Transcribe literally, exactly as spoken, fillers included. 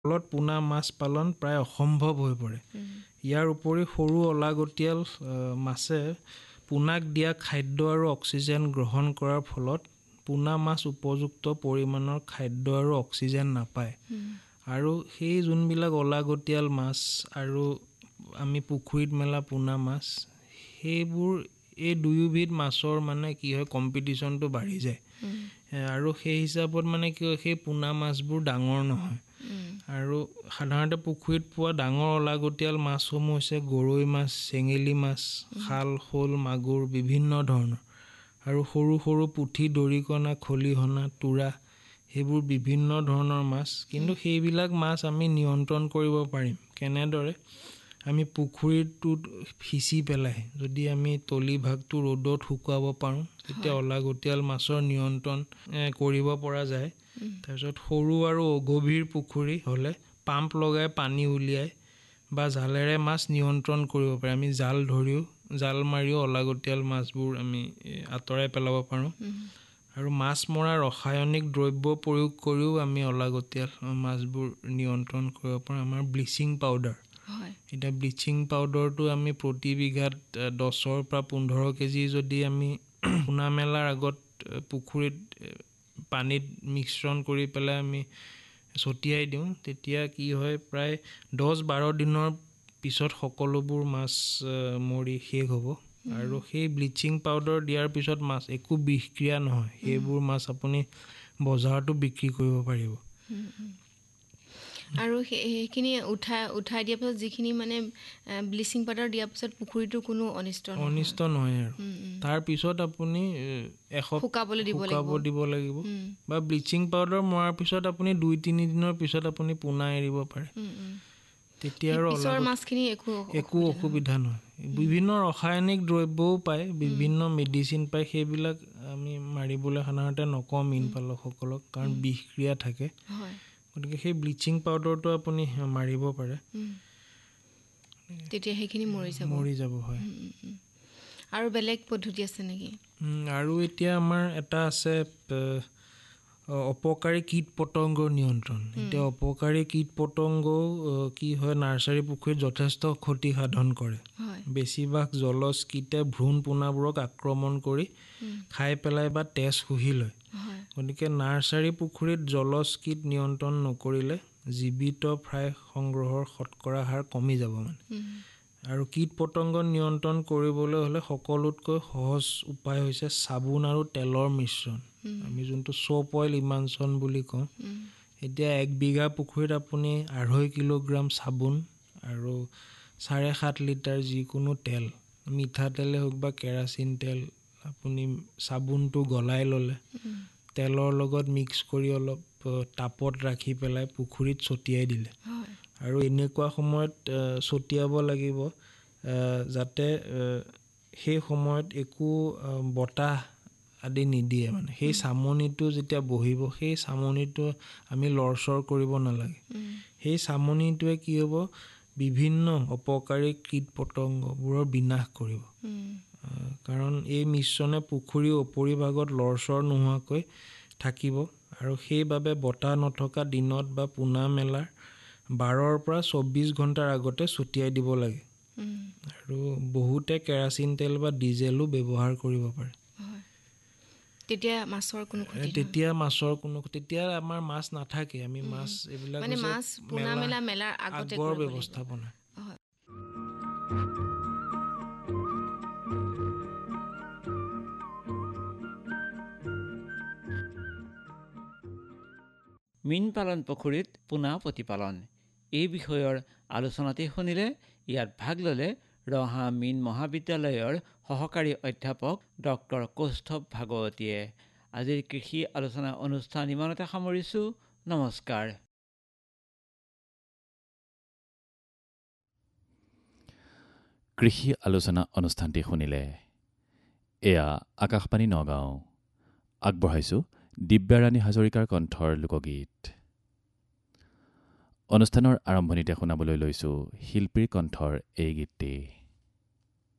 ফলত পোনা মাছ পালন প্ৰায় অসম্ভৱ হৈ পৰে। ইয়াৰ উপৰি সৰু অলাগতিয়াল মাছে পোনাক দিয়া খাদ্য আৰু অক্সিজেন গ্ৰহণ কৰাৰ ফলত পোনা মাছ উপযুক্ত পৰিমাণৰ খাদ্য আৰু অক্সিজেন নাপায়। আৰু সেই যোনবিলাক অলাগতিয়াল মাছ আৰু আমি পুখুৰীত মেলা পোনা মাছ, সেইবোৰ এই দুয়োবিধ মাছৰ মানে কি হয় কম্পিটিশ্যনটো বাঢ়ি যায়। আৰু সেই হিচাপত মানে কি হয় সেই পোনা মাছবোৰ ডাঙৰ নহয়। আৰু সাধাৰণতে পুখুৰীত পোৱা ডাঙৰ অলাগতিয়াল মাছসমূহ হৈছে গৰৈ মাছ, চেঙেলী মাছ, শাল, শ'ল, মাগুৰ বিভিন্ন ধৰণৰ। আৰু সৰু সৰু পুঠি, দৰিকণা, খলিহনা, তোৰা সেইবোৰ বিভিন্ন ধৰণৰ মাছ। কিন্তু সেইবিলাক মাছ আমি নিয়ন্ত্ৰণ কৰিব পাৰিম কেনেদৰে? আমি পুখুৰীটোত সিঁচি পেলাই যদি আমি তলি ভাগটো ৰ'দত শুকুৱাব পাৰোঁ, তেতিয়া অলাগতিয়াল মাছৰ নিয়ন্ত্ৰণ কৰিব পৰা যায়। তাৰপিছত সৰু আৰু অগভীৰ পুখুৰী হ'লে পাম্প লগাই পানী উলিয়াই বা জালেৰে মাছ নিয়ন্ত্ৰণ কৰিব পাৰে। আমি জাল ধৰিও জাল মাৰিও অলাগতিয়াল মাছবোৰ আমি আঁতৰাই পেলাব পাৰোঁ। আৰু মাছ মৰা ৰাসায়নিক দ্ৰব্য প্ৰয়োগ কৰিও আমি অলাগতিয়াল মাছবোৰ নিয়ন্ত্ৰণ কৰিব পাৰোঁ। আমাৰ ব্লিচিং পাউডাৰ, এতিয়া ব্লিচিং পাউডাৰটো আমি প্ৰতি বিঘাত দহৰ পৰা পোন্ধৰ কেজি যদি আমি পোনা মেলাৰ আগত পুখুৰীত পানীত মিশ্ৰণ কৰি পেলাই আমি ছটিয়াই দিওঁ, তেতিয়া কি হয় প্ৰায় দহ বাৰ দিনৰ পিছত সকলোবোৰ মাছ মৰি শেষ হ'ব। আৰু সেই ব্লিচিং পাউডাৰ দিয়াৰ পিছত মাছ একো বিষক্ৰিয়া নহয়, সেইবোৰ মাছ আপুনি বজাৰতো বিক্ৰী কৰিব পাৰিব। আৰু সেইখিনি উঠাই উঠাই দিয়াৰ পিছত যিখিনি মানে ব্লিচিং পাউডাৰ দিয়াৰ পিছত পুখুৰীটো কোনো অনিষ্ট নহয় অনিষ্ট নহয় আৰু তাৰ পিছত আপুনি এশ শুকাবলৈ দিব শুকাব দিব লাগিব। বা ব্লিচিং পাউডাৰ মৰাৰ পিছত আপুনি দুই তিনি দিনৰ পিছত আপুনি পোনা এৰিব পাৰে। তেতিয়া আৰু মাছখিনি একো একো অসুবিধা নহয়। বিভিন্ন ৰাসায়নিক দ্ৰব্যও পায়, বিভিন্ন মেডিচিন পায়, সেইবিলাক আমি মাৰিবলৈ সাধাৰণতে নকওঁ মীন পালকসকলক, কাৰণ বিষক্ৰিয়া থাকে। গতিকে সেই ব্লিচিং পাউডাৰটো আপুনি মাৰিব পাৰে, তেতিয়া সেইখিনি মৰি যাব মৰি যাব হয়। আৰু বেলেগ পদ্ধতি আছে নেকি? আৰু এতিয়া আমাৰ এটা আছে অপকাৰী কীট পতংগৰ নিয়ন্ত্ৰণ। এতিয়া অপকাৰী কীট পতংগও কি হয় নাৰ্চাৰী পুখুৰীত যথেষ্ট ক্ষতি সাধন কৰে। বেছিভাগ জলজ কীটে ভ্ৰূণ পোনাবোৰক আক্ৰমণ কৰি খাই পেলাই বা তেজ শুহি লয়। গতিকে নাৰ্চাৰী পুখুৰীত জলজ কীট নিয়ন্ত্ৰণ নকৰিলে জীৱিত ফ্ৰাই সংগ্ৰহৰ শতকৰা হাৰ কমি যাব মানে। আৰু কীট পতংগ নিয়ন্ত্ৰণ কৰিবলৈ হ'লে সকলোতকৈ সহজ উপায় হৈছে চাবোন আৰু তেলৰ মিশ্ৰণ, আমি যোনটো চ'প অইল ইমানচন বুলি কওঁ। এতিয়া এক বিঘা পুখুৰীত আপুনি আঢ়ৈ কিলোগ্ৰাম চাবোন আৰু চাৰে সাত লিটাৰ যিকোনো তেল, মিঠাতেলে হওক বা কেৰাচিন তেল, আপুনি চাবোনটো গলাই ল'লে তেলৰ লগত মিক্স কৰি অলপ তাপত ৰাখি পেলাই পুখুৰীত ছটিয়াই দিলে। আৰু এনেকুৱা সময়ত ছটিয়াব লাগিব যাতে সেই সময়ত একো বতাহ আদি নিদিয়ে মানে। সেই চামনিটো যেতিয়া বহিব, সেই চামনিটো আমি লৰচৰ কৰিব নালাগে। সেই চামনিটোৱে কি হ'ব, বিভিন্ন অপকাৰী কীট পতংগবোৰৰ বিনাশ কৰিব। কাৰণ এই মিশ্ৰণে পুখুৰীৰ উপৰিভাগত লৰচৰ নোহোৱাকৈ থাকিব। আৰু সেইবাবে বতাহ নথকা দিনত বা পোনা মেলাৰ বাৰৰ পৰা চৌব্বিছ ঘণ্টাৰ আগতে ছটিয়াই দিব লাগে। আৰু বহুতে কেৰাচিন তেল বা ডিজেলো ব্যৱহাৰ কৰিব পাৰে। তেতিয়া মাছৰ কোনো ক্ষতি নহয়। তেতিয়া মাছৰ কোনো তেতিয়া আমাৰ মাছ নাথাকে। আমি মাছ এইবিলাক মানে মাছ পোনা মেলা মেলাৰ আগতে আগৰ ব্যৱস্থাপনা। মীন পালন পুখুৰীত পোনা প্ৰতিপালন এই বিষয়ৰ আলোচনাটি শুনিলে। ইয়াত ভাগ ল'লে ৰহা মীন মহাবিদ্যালয়ৰ সহকাৰী অধ্যাপক ডক্টৰ কৌষ্ঠৱ ভাগৱতীয়ে। আজিৰ কৃষি আলোচনা অনুষ্ঠান ইমানতে সামৰিছোঁ। নমস্কাৰ। কৃষি আলোচনা অনুষ্ঠানটি শুনিলে। এয়া আকাশবাণী নগাঁও। আগবঢ়াইছোঁ দিব্যাৰাণী হাজৰিকাৰ কণ্ঠৰ লোকগীত। অনুষ্ঠানৰ আৰম্ভণিতে শুনাবলৈ লৈছোঁ শিল্পীৰ কণ্ঠৰ এই গীতটি।